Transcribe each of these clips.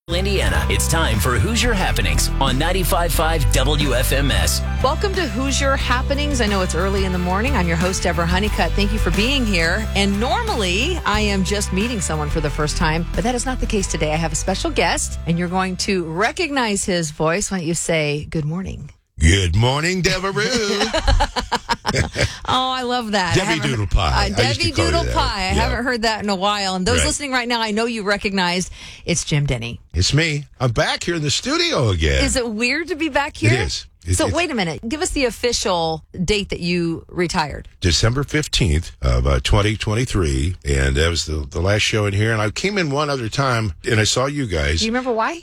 Indiana, it's time for Hoosier Happenings on 95.5 WFMS. Welcome to Hoosier Happenings. I know it's early in the morning. I'm your host, Deborah Honeycutt. Thank you for being here. And normally, I am just meeting someone for the first time, but that is not the case today. I have a special guest, and you're going to recognize his voice. Why don't you say good morning? Good morning, Deborah. Oh, I love that. Debbie Doodle Pie. Debbie Doodle Pie. I haven't heard that in a while. And those Right. listening right now, I know you recognized it's Jim Denny. It's me. I'm back here in the studio again. Is it weird to be back here? It is. So wait a minute. Give us the official date that you retired. December 15th of 2023, and that was the last show in here. And I came in one other time, and I saw you guys. Do you remember why?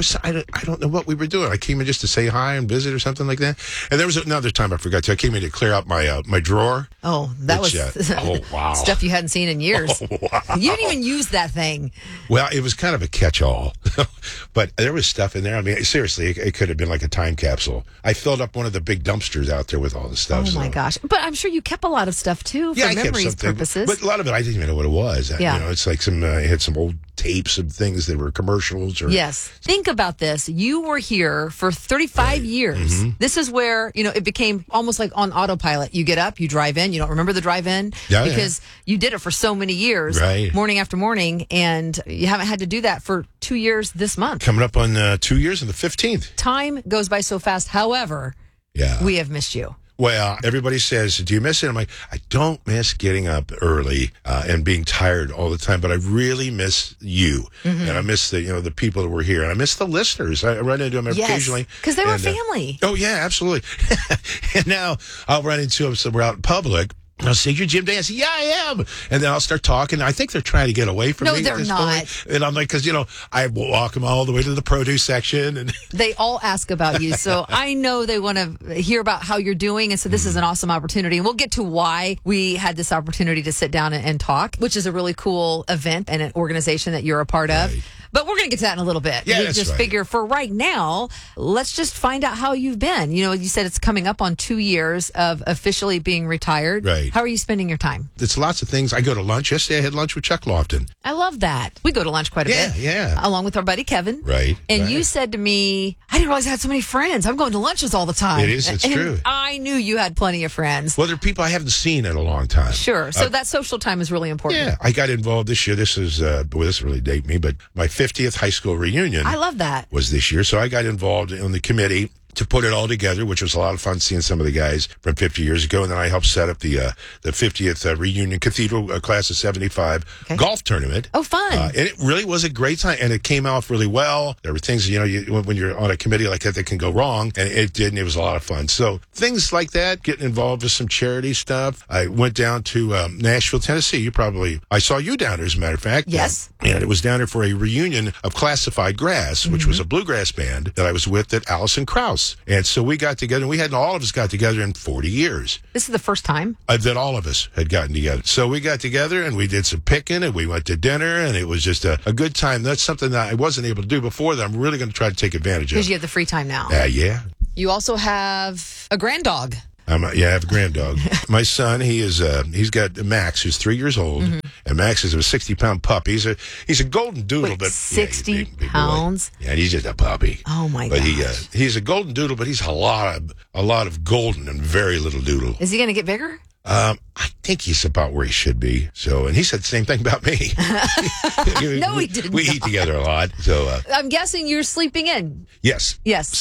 I don't know what we were doing. I came in just to say hi and visit or something like that. And there was another time I forgot to. I came in to clear out my my drawer. Oh, that which, was oh, wow. stuff you hadn't seen in years. Oh, wow. You didn't even use that thing. Well, it was kind of a catch-all, but there was stuff in there. I mean, seriously, it could have been like a time capsule. I filled up one of the big dumpsters out there with all the stuff. Oh, my gosh. But I'm sure you kept a lot of stuff, too, for I kept memories something, purposes. But a lot of it, I didn't even know what it was. Yeah. You know, it's like I had some old tapes of things that were commercials. Yes. Think about this. You were here for 35 years. Mm-hmm. This is where, it became almost like on autopilot. You get up, you drive in. You don't remember the drive-in because you did it for so many years, right, morning after morning, and you haven't had to do that for 2 years this month. Coming up on 2 years on the 15th. Time goes by so fast. However, we have missed you. Well, everybody says, do you miss it? I'm like, I don't miss getting up early and being tired all the time, but I really miss you. Mm-hmm. And I miss the people that were here. And I miss the listeners. I run into them occasionally. Because they were family. Oh, yeah, absolutely. And now I'll run into them somewhere out in public. I'll say, you're Jim Denny. I say, yeah, I am. And then I'll start talking. I think they're trying to get away from me. No, they're not. Point. And I'm like, because, I walk them all the way to the produce section. And they all ask about you. So I know they want to hear about how you're doing. And so this is an awesome opportunity. And we'll get to why we had this opportunity to sit down and talk, which is a really cool event and an organization that you're a part of. Right. But we're going to get to that in a little bit. Yeah, we that's just right. figure for right now, let's just find out how you've been. You said it's coming up on 2 years of officially being retired. Right. How are you spending your time? It's lots of things. I go to lunch. Yesterday I had lunch with Chuck Lofton. I love that. We go to lunch quite a bit. Yeah. Along with our buddy Kevin. Right. And right. you said to me, I didn't realize I had so many friends. I'm going to lunches all the time. It's true. I knew you had plenty of friends. Well, they're people I haven't seen in a long time. Sure. So that social time is really important. Yeah. I got involved this year. This is, this really date me, but my 50th high school reunion. I love that. Was this year. So I got involved in the committee to put it all together, which was a lot of fun seeing some of the guys from 50 years ago. And then I helped set up the 50th reunion Cathedral class of 75 golf tournament. Oh, fun. And it really was a great time. And it came off really well. There were things, when you're on a committee like that can go wrong. And it did, and it was a lot of fun. So things like that, getting involved with some charity stuff. I went down to Nashville, Tennessee. I saw you down there, as a matter of fact. Yes. And it was down there for a reunion of Classified Grass, which was a bluegrass band that I was with at Allison Krauss. And so we got together, and all of us got together in 40 years. This is the first time? That all of us had gotten together. So we got together, and we did some picking, and we went to dinner, and it was just a good time. That's something that I wasn't able to do before that I'm really going to try to take advantage of. Because you have the free time now. Yeah. You also have a grand-dog. I have a grand dog. My son, he's got Max, who's 3 years old, and Max is a 60-pound pup. He's a golden doodle, but 60 pounds. Yeah, he's just a puppy. Oh my god! gosh. But he's a golden doodle, but he's a lot of golden and very little doodle. Is he going to get bigger? I think he's about where he should be. So, and he said the same thing about me. No, he didn't. We eat together a lot. So, I'm guessing you're sleeping in. Yes.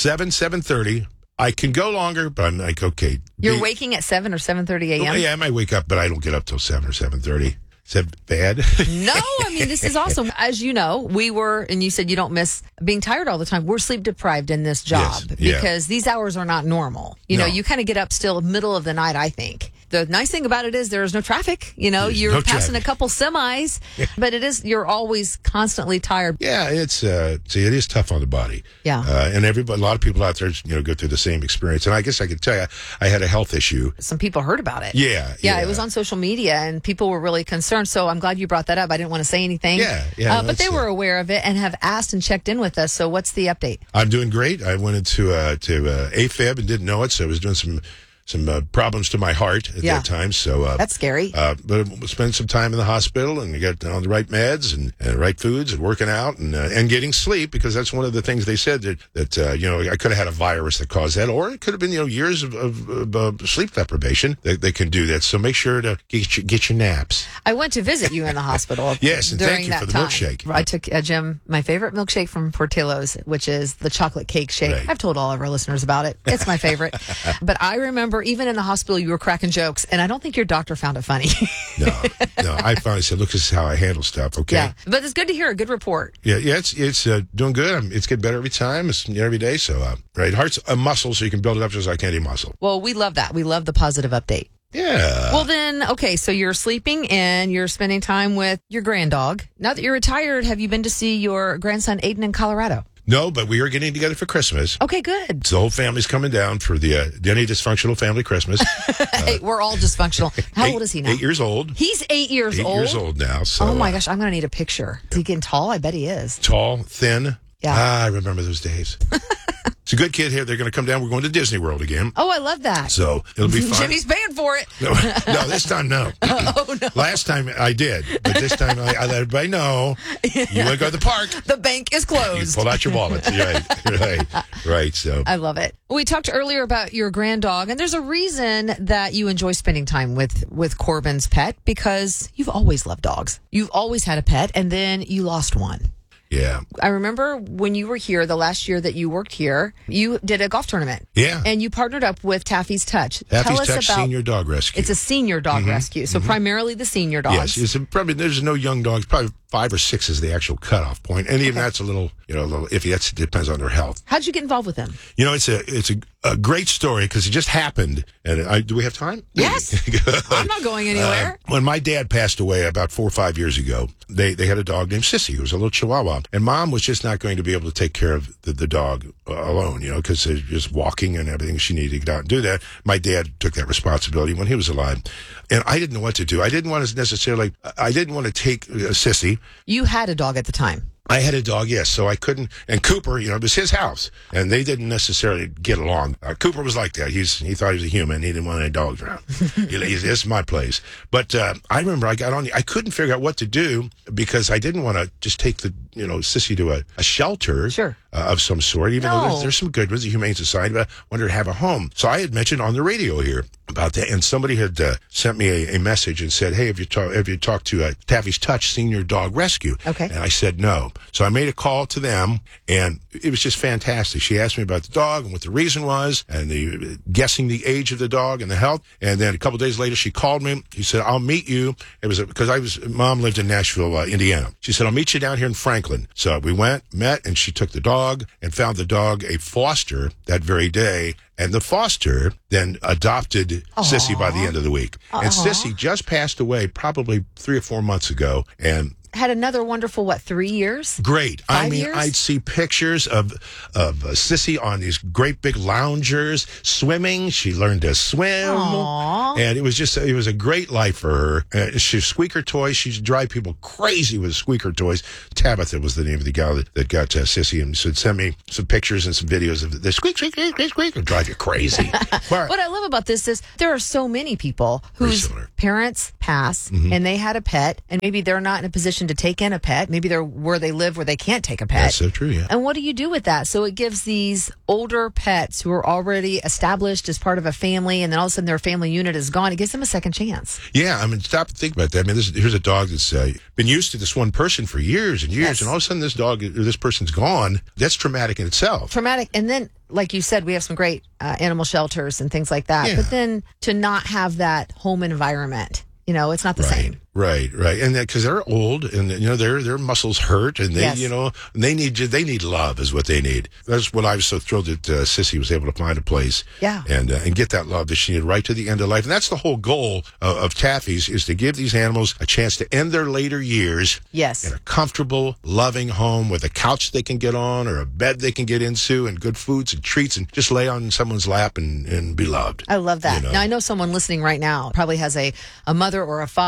7:30. I can go longer, but I'm like, okay. You're waking at 7 or 7:30 a.m.? Yeah, I might wake up, but I don't get up till 7 or 7:30. Is that bad? No, I mean, this is awesome. As you know, and you said you don't miss being tired all the time. We're sleep deprived in this job because these hours are not normal. You kind of get up still middle of the night, I think. The nice thing about it is there is no traffic. You're passing a couple semis, but you're always constantly tired. Yeah, it is tough on the body. Yeah. And a lot of people out there, go through the same experience. And I guess I could tell you, I had a health issue. Some people heard about it. Yeah. It was on social media and people were really concerned. So I'm glad you brought that up. I didn't want to say anything. But they were aware of it and have asked and checked in with us. So what's the update? I'm doing great. I went into AFib and didn't know it. So I was doing some problems to my heart at that time. So that's scary. But spend some time in the hospital and get on the right meds and the right foods and working out and getting sleep, because that's one of the things they said that I could have had a virus that caused that, or it could have been years of sleep deprivation that they can do that. So make sure to get your naps. I went to visit you in the hospital. Yes, and thank you for the milkshake. I took Jim my favorite milkshake from Portillo's, which is the chocolate cake shake. Right. I've told all of our listeners about it. It's my favorite. But I remember even in the hospital you were cracking jokes, and I don't think your doctor found it funny. No. I finally said, look, this is how I handle stuff, okay? Yeah, but it's good to hear a good report. Yeah, it's doing good. It's getting better every time. It's every day. So, right, heart's a muscle, so you can build it up just like any muscle. Well, we love that. We love the positive update. Yeah. Well, then, okay, so you're sleeping and you're spending time with your granddog. Now that you're retired, have you been to see your grandson Aiden in Colorado? No, but we are getting together for Christmas. Okay, good. So the whole family's coming down for the Denny Dysfunctional Family Christmas. Hey, we're all dysfunctional. How old is he now? 8 years old. He's 8 years old? 8 years old now. So, oh, my gosh, I'm going to need a picture. Is he getting tall? I bet he is. Tall, thin. Yeah. I remember those days. It's a good kid here. They're going to come down. We're going to Disney World again. Oh, I love that. So it'll be fun. Jimmy's paying for it. No, this time, no. Oh, no. Last time I did, but this time I let everybody know. You want to go to the park. The bank is closed. You pull out your wallet. Right. So I love it. We talked earlier about your grand dog, and there's a reason that you enjoy spending time with Corbin's pet, because you've always loved dogs. You've always had a pet, and then you lost one. Yeah. I remember when you were here, the last year that you worked here, you did a golf tournament. Yeah. And you partnered up with Taffy's Touch. Taffy's Touch Senior Dog Rescue. It's a senior dog rescue, so primarily the senior dogs. Yes, there's no young dogs. Probably 5 or 6 is the actual cutoff point, and even that's a little iffy. That depends on their health. How'd you get involved with them? It's a great story because it just happened. And do we have time? Yes. I'm not going anywhere. When my dad passed away about 4 or 5 years ago, they had a dog named Sissy, who was a little Chihuahua, and Mom was just not going to be able to take care of the dog alone, because just walking and everything. She needed to get out and do that. My dad took that responsibility when he was alive, and I didn't know what to do. I didn't want to take Sissy. You had a dog at the time. I had a dog, yes, so I couldn't. And Cooper, it was his house, and they didn't necessarily get along. Cooper was like that. He thought he was a human. He didn't want any dogs around. This is my place. But I remember I got on. I couldn't figure out what to do because I didn't want to just take the Sissy to a shelter. Sure. Of some sort, even though there's some good ones, the Humane Society, but I wanted to have a home. So I had mentioned on the radio here about that, and somebody had sent me a message and said, hey, have you talked to Taffy's Touch Senior Dog Rescue? Okay. And I said no. So I made a call to them, and it was just fantastic. She asked me about the dog and what the reason was, and guessing the age of the dog and the health. And then a couple of days later, she called me. She said, I'll meet you. It was because Mom lived in Nashville, Indiana. She said, I'll meet you down here in Franklin. So we met, and she took the dog and found the dog a foster that very day. And the foster then adopted Sissy by the end of the week. And Sissy just passed away probably 3 or 4 months ago. And had another wonderful, 3 years? Great. 5 years? I'd see pictures of Sissy on these great big loungers, swimming. She learned to swim. Aww. And it was a great life for her. She squeaker toys. She'd drive people crazy with squeaker toys. Tabitha was the name of the gal that got Sissy, and would send me some pictures and some videos of the squeak, squeak, squeak, squeak, squeak, and drive you crazy. What I love about this is there are so many people whose parents pass and they had a pet, and maybe they're not in a position to take in a pet. Maybe they're where they live where they can't take a pet. That's so true, yeah. And what do you do with that? So it gives these older pets who are already established as part of a family, and then all of a sudden their family unit is gone. It gives them a second chance. Yeah, stop and think about that. Here's a dog that's been used to this one person for years and years, and all of a sudden this person's gone. That's traumatic in itself. Traumatic. And then, like you said, we have some great animal shelters and things like that. Yeah. But then to not have that home environment, it's not the same. Right, and because they're old, and their muscles hurt, and they need love is what they need. That's what I was so thrilled that Sissy was able to find a place, and get that love that she needed right to the end of life. And that's the whole goal of Taffy's, is to give these animals a chance to end their later years, in a comfortable, loving home with a couch they can get on or a bed they can get into, and good foods and treats, and just lay on someone's lap and be loved. I love that. Now I know someone listening right now probably has a mother or a father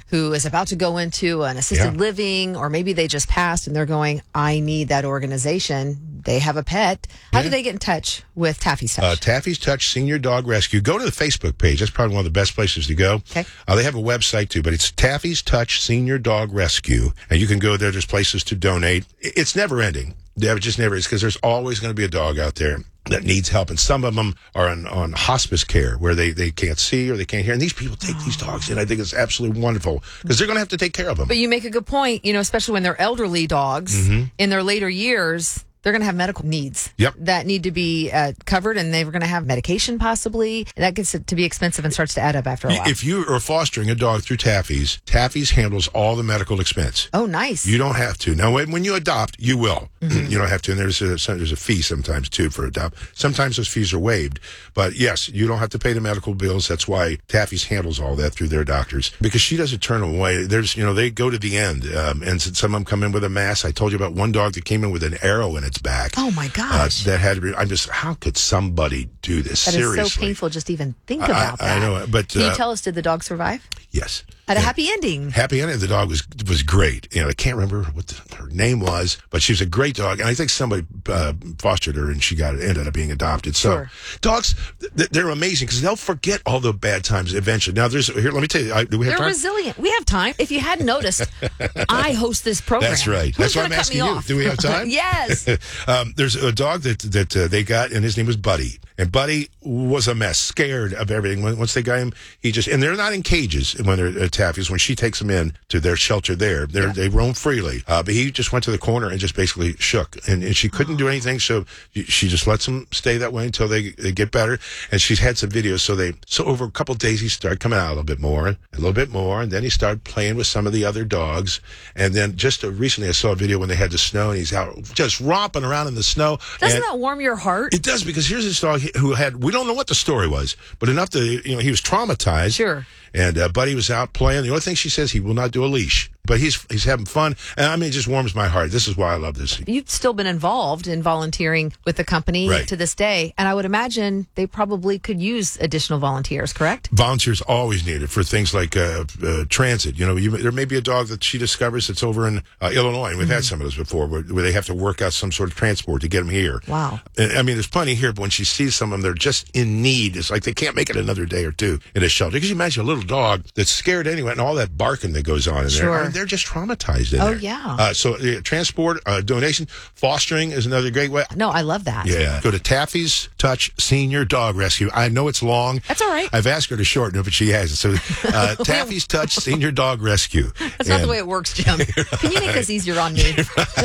who is about to go into an assisted living, or maybe they just passed and they're going, I need that organization. They have a pet. How do they get in touch with Taffy's Touch? Taffy's Touch Senior Dog Rescue. Go to the Facebook page. That's probably one of the best places to go. Okay. They have a website too, but it's Taffy's Touch Senior Dog Rescue. And you can go there. There's places to donate. It's never ending. It just never is, because there's always going to be a dog out there that needs help. And some of them are on hospice care where they can't see or they can't hear. And these people take these dogs in. I think it's absolutely wonderful because they're going to have to take care of them. But you make a good point, especially when they're elderly dogs in their later years. They're going to have medical needs that need to be covered, and they're going to have medication possibly. That gets to be expensive and starts to add up after a while. If you are fostering a dog through Taffy's, Taffy's handles all the medical expense. Oh, nice. You don't have to. Now, when you adopt, you will. You don't have to. And there's a fee sometimes, too, for adopt. Sometimes those fees are waived. But, yes, you don't have to pay the medical bills. That's why Taffy's handles all that through their doctors. Because she doesn't turn them away. They go to the end. And some of them come in with a mass. I told you about one dog that came in with an arrow in its back. Oh, my gosh. That had to be, how could somebody do this? That Seriously. is so painful just to even think about that. I know. But can you tell us, did the dog survive? Yes. Had a happy ending. Happy ending. The dog was great. I can't remember what her name was, but she was a great dog. And I think somebody fostered her and she ended up being adopted. So dogs, they're amazing because they'll forget all the bad times eventually. Now, let me tell you, do we have time? They're resilient. We have time. If you hadn't noticed, I host this program. That's right. That's why I'm asking you. Do we have time? Yes. There's a dog that they got, and his name was Buddy. And Buddy was a mess, scared of everything. Once they got him, and they're not in cages when they're at Taffy's. When she takes them in to their shelter there, they roam freely. But he just went to the corner and just basically shook. And she couldn't do anything, so she just lets them stay that way until they get better. And she's had some videos. So over a couple of days, he started coming out a little bit more, and then he started playing with some of the other dogs. And then just recently, I saw a video when they had the snow, and he's out just romping around in the snow. Doesn't that warm your heart? It does, because here's this dog who we don't know what the story was, but enough to, he was traumatized. Sure. And Buddy was out playing. The only thing she says, he will not do a leash. But he's having fun. And it just warms my heart. This is why I love this. You've still been involved in volunteering with the company to this day. And I would imagine they probably could use additional volunteers, correct? Volunteers always needed for things like transit. There may be a dog that she discovers that's over in Illinois. And we've had some of those before where they have to work out some sort of transport to get them here. Wow. And, there's plenty here, but when she sees some of them, they're just in need. It's like they can't make it another day or two in a shelter. Because you imagine a little dog that's scared anyway and all that barking that goes on in there. They're just traumatized in there. Oh, yeah. So transport, donation, fostering is another great way. No, I love that. Yeah. Go to Taffy's Touch Senior Dog Rescue. I know it's long. That's all right. I've asked her to shorten it, but she hasn't. So Taffy's Touch Senior Dog Rescue. That's not the way it works, Jim. Can you make this easier on me?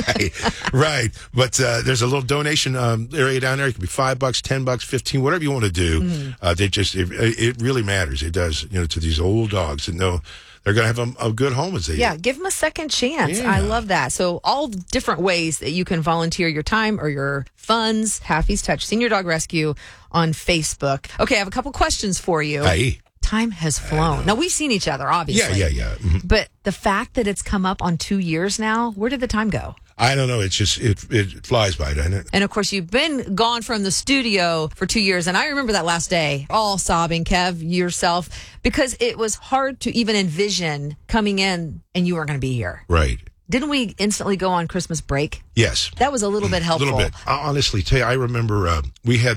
Right. But there's a little donation area down there. It could be $5, $10, $15, whatever you want to do. It really matters. It does, to these old dogs and know they're going to have a good home as they give them a second chance. Yeah. I love that. So all different ways that you can volunteer your time or your funds. Taffy's Touch Senior Dog Rescue on Facebook. Okay, I have a couple questions for you. Hey. Time has flown. Now, we've seen each other, obviously. Yeah. Mm-hmm. But the fact that it's come up on 2 years now, where did the time go? I don't know. It's just, it flies by, doesn't it? And of course, you've been gone from the studio for 2 years. And I remember that last day, all sobbing, Kev, yourself, because it was hard to even envision coming in and you weren't going to be here. Right. Didn't we instantly go on Christmas break? Yes. That was a little bit helpful. A little bit. I'll honestly tell you, I remember we had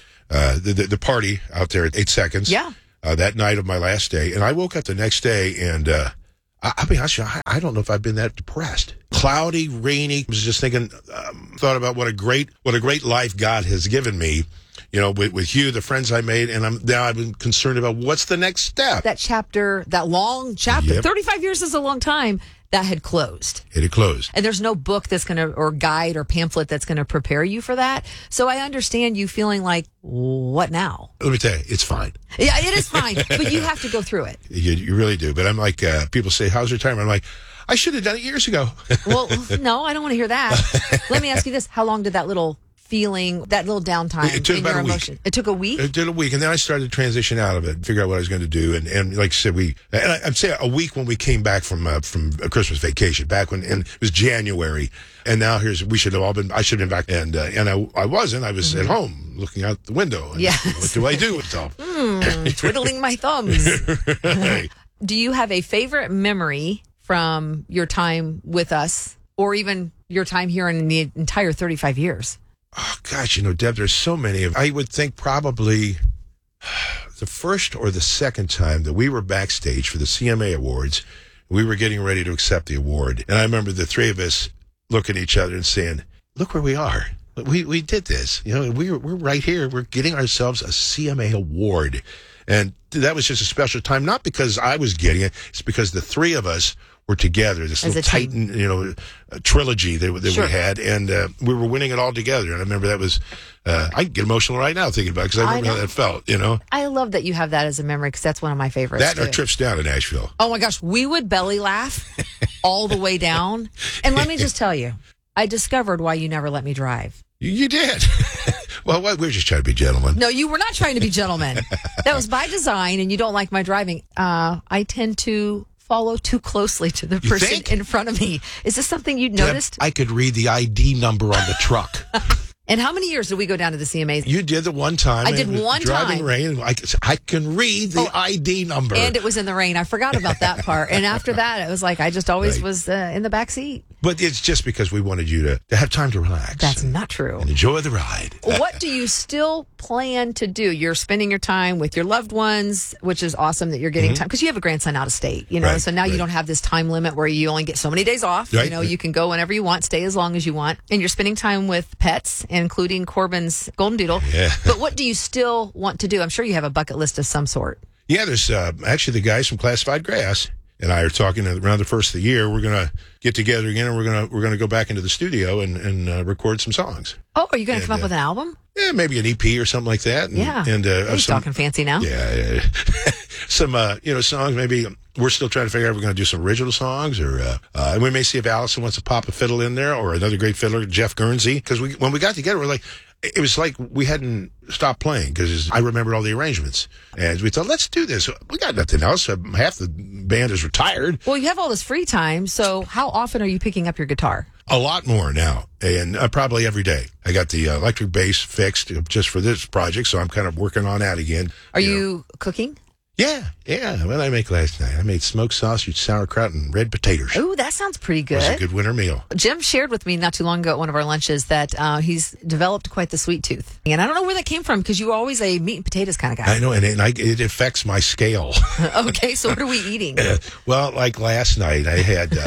the party out there at 8 Seconds. Yeah. That night of my last day. And I woke up the next day and I'll be honest with you, I don't know if I've been that depressed. Cloudy, rainy. I was just thinking, thought about what a great life God has given me. With you, the friends I made, and I've been concerned about what's the next step. That long chapter, 35 years is a long time, that had closed. It had closed. And there's no book or guide or pamphlet that's going to prepare you for that. So I understand you feeling like, what now? Let me tell you, it's fine. Yeah, it is fine, but you have to go through it. You really do. But I'm like, people say, how's retirement? I'm like, I should have done it years ago. Well, no, I don't want to hear that. Let me ask you this. How long did that little feeling, that little downtime in your emotion? It took a week? It did a week. And then I started to transition out of it, figure out what I was going to do. And like I said, I'd say a week when we came back from a Christmas vacation, back when, and it was January. And now I should have been back. And I wasn't. I was at home looking out the window. And what do I do with myself? Twiddling my thumbs. Right. do you have a favorite memory from your time with us or even your time here in the entire 35 years? Oh, gosh, Deb, there's so many. I would think probably the first or the second time that we were backstage for the CMA Awards, we were getting ready to accept the award. And I remember the three of us looking at each other and saying, look where we are. We did this. We're right here. We're getting ourselves a CMA award. And that was just a special time, not because I was getting it. It's because the three of us were together, this little Titan, trilogy that we had, and we were winning it all together. And I remember that was, I get emotional right now thinking about it because I remember how that felt, I love that you have that as a memory because that's one of my favorites. That and our trips down to Nashville. Oh my gosh, we would belly laugh all the way down. And let me just tell you, I discovered why you never let me drive. You did. Well, we were just trying to be gentlemen. No, you were not trying to be gentlemen. That was by design, and you don't like my driving. I tend to follow too closely to the person in front of me. Is this something you'd noticed? I could read the ID number on the truck. And how many years did we go down to the CMAs? You did the one time. I did one driving time. Rain. I can read the ID number. And it was in the rain. I forgot about that part. And after that, it was like I just always was in the back seat. But it's just because we wanted you to have time to relax. That's not true. And enjoy the ride. What do you still plan to do? You're spending your time with your loved ones, which is awesome that you're getting time because you have a grandson out of state, Right, so now you don't have this time limit where you only get so many days off. Right. You can go whenever you want, stay as long as you want. And you're spending time with pets, including Corbin's Golden Doodle. Yeah. But what do you still want to do? I'm sure you have a bucket list of some sort. Yeah, there's actually the guys from Classified Grass and I are talking around the first of the year. We're going to get together again, and we're going to go back into the studio and record some songs. Oh, are you going to come up with an album? Yeah, maybe an EP or something like that. And he's talking fancy now. Yeah. Some songs. Maybe we're still trying to figure out if we're going to do some original songs, or and we may see if Allison wants to pop a fiddle in there, or another great fiddler, Jeff Guernsey. Because when we got together, we're like, it was like we hadn't stopped playing because I remembered all the arrangements. And we thought, let's do this. We got nothing else. Half the band is retired. Well, you have all this free time. So how often are you picking up your guitar? A lot more now, and probably every day. I got the electric bass fixed just for this project, so I'm kind of working on that again. Are you cooking? Yeah. What did I make last night? I made smoked sausage, sauerkraut, and red potatoes. Oh, that sounds pretty good. It was a good winter meal. Jim shared with me not too long ago at one of our lunches that he's developed quite the sweet tooth. And I don't know where that came from because you were always a meat and potatoes kind of guy. I know, and it affects my scale. Okay, so what are we eating? Well, like last night, I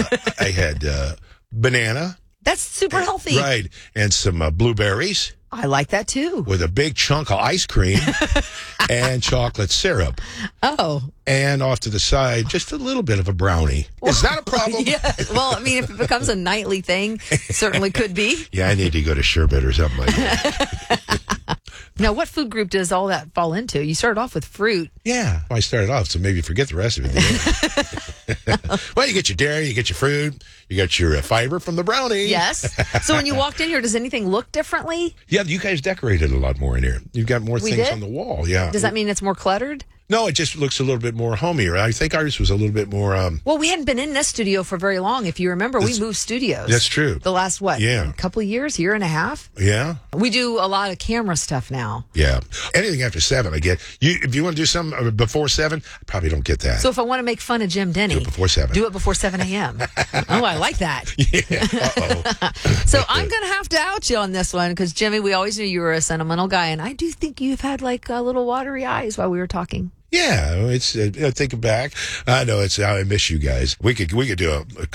had banana. That's super healthy. Right, and some blueberries. I like that too. With a big chunk of ice cream and chocolate syrup. Oh. And off to the side, just a little bit of a brownie. Is that a problem? Yeah. Well, I mean, if it becomes a nightly thing, it certainly could be. Yeah, I need to go to Sherbet or something like that. Now, what food group does all that fall into? You started off with fruit. Yeah, I started off, so maybe forget the rest of it. Well, you get your dairy, you get your fruit, you got your fiber from the brownie. Yes. So when you walked in here, does anything look differently? Yeah, you guys decorated a lot more in here. You've got more things on the wall. Yeah. Does that mean it's more cluttered? No, it just looks a little bit more homier. I think ours was a little bit more... Well, we hadn't been in this studio for very long. If you remember, we moved studios. That's true. The last, couple of years, year and a half? Yeah. We do a lot of camera stuff now. Yeah. Anything after 7, I get. If you want to do something before 7, I probably don't get that. So if I want to make fun of Jim Denny... Do it before 7. Do it before 7 a.m. Oh, I like that. Yeah. Uh-oh. So I'm going to have to out you on this one because, Jimmy, we always knew you were a sentimental guy, and I do think you've had like little watery eyes while we were talking. Yeah, it's thinking back. I know I miss you guys. We could do a